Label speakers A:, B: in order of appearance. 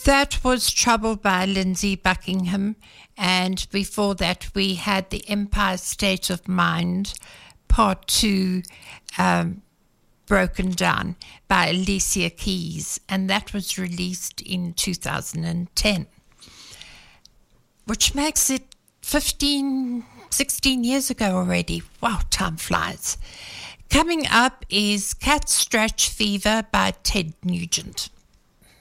A: That was Trouble by Lindsey Buckingham, and before that we had The Empire State of Mind, Part 2, Broken Down by Alicia Keys, and that was released in 2010, which makes it 16 years ago already. Wow, time flies. Coming up is Cat Scratch Fever by Ted Nugent.